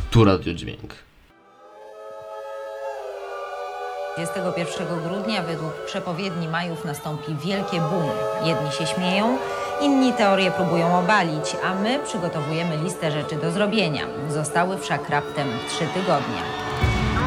Tu Radiodźwięk. 21 grudnia według przepowiedni Majów nastąpi wielkie boom. Jedni się śmieją, inni teorię próbują obalić, a my przygotowujemy listę rzeczy do zrobienia. Zostały wszak raptem 3 tygodnie.